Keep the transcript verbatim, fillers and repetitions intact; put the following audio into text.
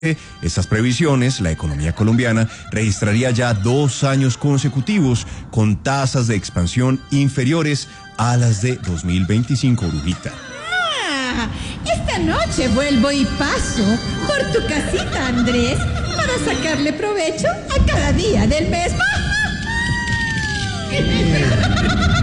estas previsiones, la economía colombiana registraría ya dos años consecutivos con tasas de expansión inferiores a las de dos mil veinticinco, Brujita. Ah, esta noche vuelvo y paso por tu casita, Andrés, para sacarle provecho a cada día del mes.